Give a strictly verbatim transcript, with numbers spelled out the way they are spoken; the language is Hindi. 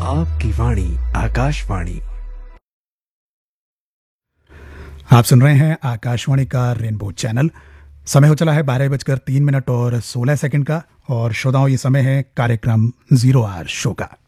आपकी वाणी आकाशवाणी। आप सुन रहे हैं आकाशवाणी का रेनबो चैनल। समय हो चला है बारह बजकर तीन मिनट और सोलह सेकंड का, और श्रोताओं ये समय है कार्यक्रम जीरो आवर शो का।